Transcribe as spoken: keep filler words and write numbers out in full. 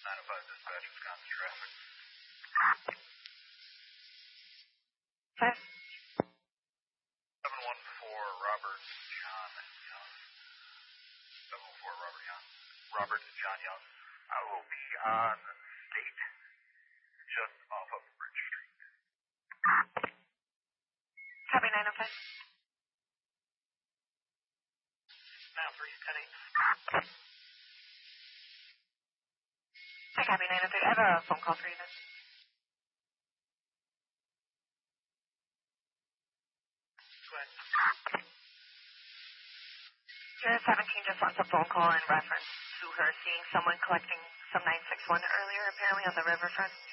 nine oh five dispatch, Wisconsin traffic. Five. seven one four Robert John Young. seven one four Robert Young. Robert John Young. I will be on State, just off of Bridge Street. Copy nine oh five. Now three ten eight. Hi, copy nine oh three. I have a phone call for you then. Go ahead. Unit seventeen just wants a phone call in reference to her seeing someone collecting some nine six one earlier, apparently on the riverfront.